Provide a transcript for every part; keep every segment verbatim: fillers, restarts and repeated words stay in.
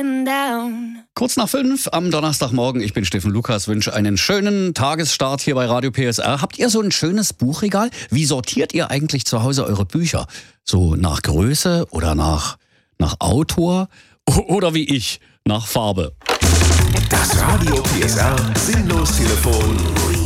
getting down. Kurz nach fünf am Donnerstagmorgen. Ich bin Steffen Lukas, wünsche einen schönen Tagesstart hier bei Radio P S R. Habt ihr so ein schönes Buchregal? Wie sortiert ihr eigentlich zu Hause eure Bücher? So nach Größe oder nach, nach Autor? Oder wie ich, nach Farbe? Das Radio P S R Sinnlos-Telefon.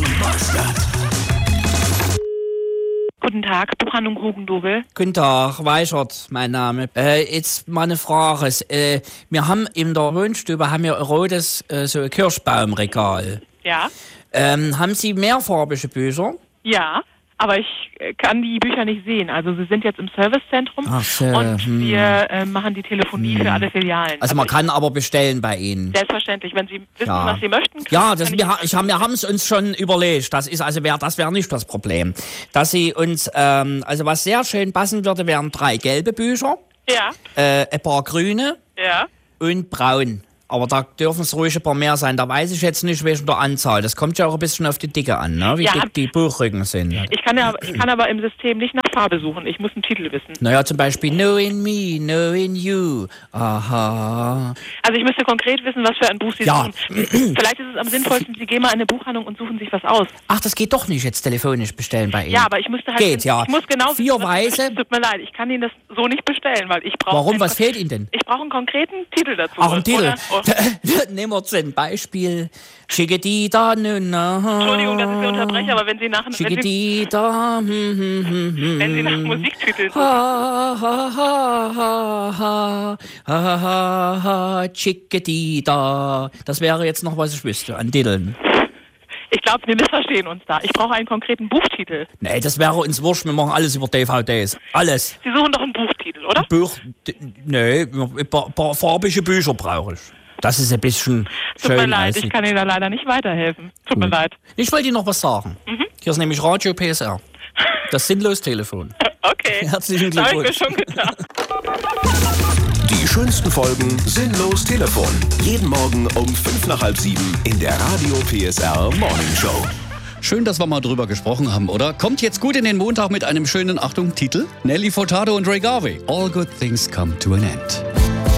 Guten Tag, Buchhandlung Hugendubel. Guten Tag, Weichert, mein Name. Äh, jetzt mal eine Frage. Äh, wir haben in der Wohnstube haben wir ein rotes äh, so ein Kirschbaumregal. Ja? Ähm, haben Sie mehrfarbige Bücher? Ja, aber ich äh, kann die Bücher nicht sehen. Also Sie sind jetzt im Servicezentrum Ach so, und hm. wir äh, machen die Telefonie Hm. für alle Filialen. Also man ich- kann aber bestellen bei Ihnen. Selbstverständlich, wenn Sie wissen, Ja. was Sie möchten. Ja, das, kann wir, ich- ha- ich hab, wir haben es uns schon überlegt. Das ist also wär, das wäre nicht das Problem. Dass Sie uns, ähm, also was sehr schön passen würde, wären drei gelbe Bücher, Ja, äh, ein paar grüne ja. und braun. Aber da dürfen es ruhig ein paar mehr sein. Da weiß ich jetzt nicht wegen der Anzahl. Das kommt ja auch ein bisschen auf die Dicke an, ne? Wie Ja, dick hab- die Buchrücken sind. Ich kann, ja, ich kann aber im System nicht nach Farbe suchen. Ich muss einen Titel wissen. Naja, zum Beispiel Knowing Me, Knowing You. Aha. Also ich müsste konkret wissen, was für ein Buch Sie Ja. suchen. Vielleicht ist es am sinnvollsten, Sie gehen mal in eine Buchhandlung und suchen sich was aus. Ach, das geht doch nicht jetzt telefonisch bestellen bei Ihnen. Ja, aber ich müsste halt... Geht, ja. Ich muss genau Vier wissen, was Sie Weiße. möchten. Tut mir leid, ich kann Ihnen das so nicht bestellen, weil ich brauche... Warum? einen- Was fehlt Ihnen denn? Ich brauche einen konkreten Titel dazu. Ach, ein Titel. Oder, oder, Nehmen wir zum Beispiel Chiquitita, nuna. Entschuldigung, dass ich Sie unterbreche, aber wenn Sie nach, wenn Sie, Chiquitita, hm, hm, hm, hm. wenn Sie nach Musiktiteln suchen, Ha, ha, ha, ha, ha, ha, ha, ha, Chiquitita. Das wäre jetzt noch, was ich wüsste, an Titeln. ich glaube, wir missverstehen uns da. Ich brauche einen konkreten Buchtitel. Nee, das wäre uns wurscht, wir machen alles über D V Ds. Alles. Sie suchen doch einen Buchtitel, oder? Buch, d- nee, ein paar, paar farbige Bücher brauche ich. Das ist ein bisschen Tut mir schön. leid, als- ich kann Ihnen da leider nicht weiterhelfen. Tut mir leid. Ich wollte Ihnen noch was sagen. Mhm. Hier ist nämlich Radio P S R. Das Sinnlos-Telefon. Okay. Herzlichen Das habe ich mir Glückwunsch. schon gedacht. Die schönsten Folgen Sinnlos-Telefon. Jeden Morgen um fünf nach halb sieben in der Radio P S R Morning Show. Schön, dass wir mal drüber gesprochen haben, oder? Kommt jetzt gut in den Montag mit einem schönen, Achtung, Titel. Nelly Furtado und Ray Garvey. All good things come to an end.